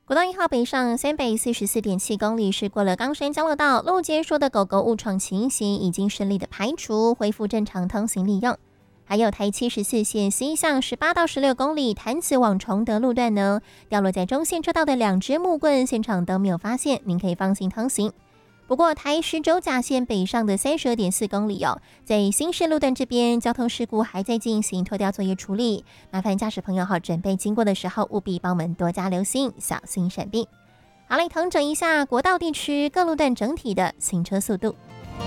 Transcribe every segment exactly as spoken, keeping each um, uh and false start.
国道一号北上三百四十四点七公里，是过了冈山交流道，路肩说的狗狗误闯情形已经顺利的排除，恢复正常通行利用。还有台七十四线西向十八到十六公里潭子往崇德路段呢，掉落在中线车道的两只木棍，现场都没有发现，您可以放心通行。不过台十九甲线北上的三十二点四公里哦，在新市路段这边交通事故还在进行拖吊作业处理，麻烦驾驶朋友哈准备经过的时候务必帮我们多加留心，小心闪避。好嘞，统整一下国道地区各路段整体的行车速度。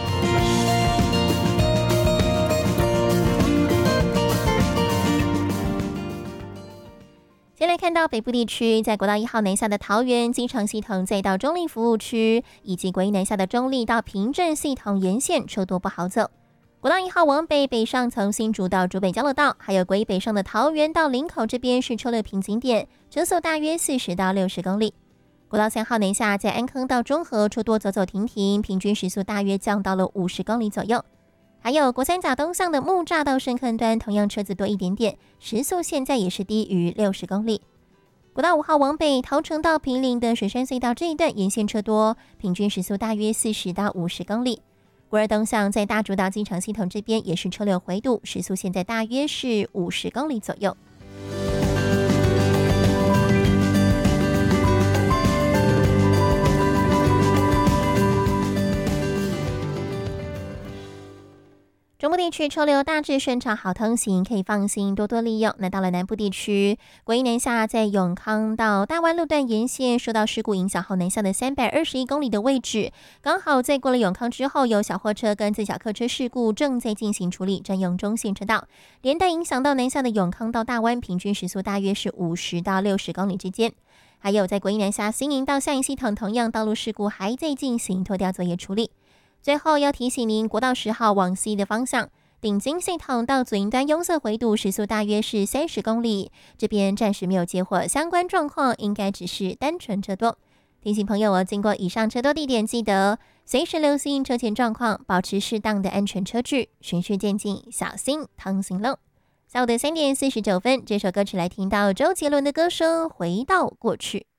先来看到北部地区，在国道一号南下的桃园机场系统，再到中立服务区，以及国一南下的中立到平镇系统沿线车多不好走。国道一号往北北上，从新竹到竹北交流道，还有国一北上的桃园到林口这边是车流瓶颈点，车速大约四十到六十公里。国道三号南下，在安坑到中和车多走走停停，平均时速大约降到了五十公里左右。还有国三甲东向的木栅到深坑端，同样车子多一点点，时速现在也是低于六十公里。国道五号往北桃城到坪林的水山隧道这一段沿线车多，平均时速大约四十到五十公里。国二东向在大竹道机场系统这边也是车流回堵，时速现在大约是五十公里左右。中部地区车流大致顺畅好通行，可以放心多多利用。那到了南部地区，国一南下在永康到大湾路段沿线受到事故影响后南下的三百二十一公里的位置，刚好在过了永康之后，有小货车跟自小客车事故正在进行处理，占用中线车道，连带影响到南下的永康到大湾，平均时速大约是五十到六十公里之间。还有在国一南下新营到下营系统，同样道路事故还在进行拖吊作业处理。最后要提醒您，国道十号往西的方向，顶金系统到左营端拥塞回堵，时速大约是三十公里。这边暂时没有接获相关状况，应该只是单纯车多。提醒朋友哦，经过以上车多地点，记得随时留心车前状况，保持适当的安全车距，循序渐进，小心通行喽。下午的三点四十九分，这首歌曲来听到周杰伦的歌声《回到过去》。